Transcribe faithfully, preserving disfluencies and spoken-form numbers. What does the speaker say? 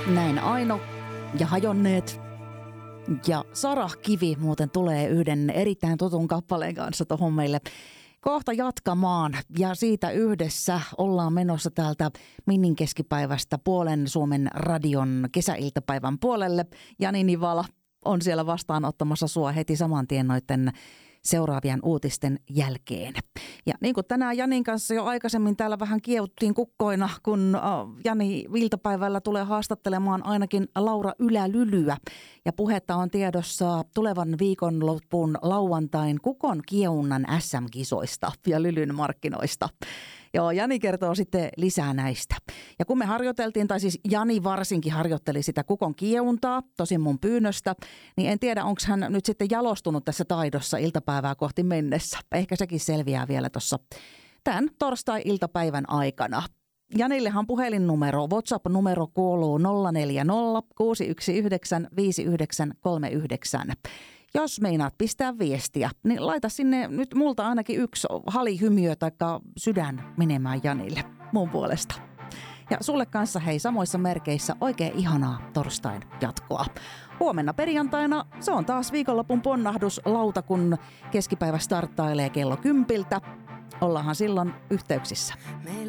Näin Aino ja Hajonneet. Ja Sara Kivi muuten tulee yhden erittäin tutun kappaleen kanssa tuohon meille kohta jatkamaan. Ja siitä yhdessä ollaan menossa täältä Minnin keskipäivästä puolen Suomen radion kesäiltapäivän puolelle. Jani Nivala on siellä vastaanottamassa sua heti saman tien noiden seuraavien uutisten jälkeen. Ja niin kuin tänään Janin kanssa jo aikaisemmin täällä vähän kiehuttiin kukkoina, kun Jani iltapäivällä tulee haastattelemaan ainakin Laura Ylälylyä. Ja puhetta on tiedossa tulevan viikonloppuun lauantain Kukon kiehunnan äs äm-kisoista ja Lylyn markkinoista. Joo, Jani kertoo sitten lisää näistä. Ja kun me harjoiteltiin, tai siis Jani varsinkin harjoitteli sitä kukon kiehuntaa, tosin mun pyynnöstä, niin en tiedä, onko hän nyt sitten jalostunut tässä taidossa iltapäivää kohti mennessä. Ehkä sekin selviää vielä tuossa tämän torstai-iltapäivän aikana. Janillehan puhelinnumero, WhatsApp-numero kuuluu nolla neljä nolla kuusi yksi yhdeksän viisi yhdeksän kolme yhdeksän. Jos meinaat pistää viestiä, niin laita sinne nyt multa ainakin yksi halihymiö tai sydän menemään Janille mun puolesta. Ja sulle kanssa hei samoissa merkeissä oikein ihanaa torstain jatkoa. Huomenna perjantaina se on taas viikonlopun ponnahdus lauta, kun keskipäivä starttailee kello kympiltä. Ollaanhan silloin yhteyksissä.